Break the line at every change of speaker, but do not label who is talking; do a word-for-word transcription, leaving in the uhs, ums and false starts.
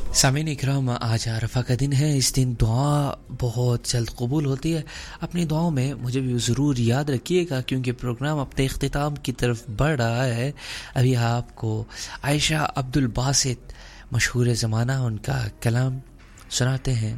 सामीन इकराम, आज अरफा का दिन है। इस दिन दुआ बहुत जल्द कबूल होती है। अपनी दुआओं में मुझे भी ज़रूर याद रखिएगा, क्योंकि प्रोग्राम अपने इख्तिताम की तरफ बढ़ रहा है। अभी आपको आयशा अब्दुल बासित, मशहूर ज़माना, उनका कलाम सुनाते हैं।